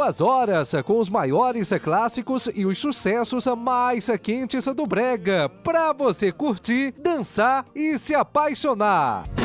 2 horas com os maiores clássicos e os sucessos mais quentes do brega, pra você curtir, dançar e se apaixonar.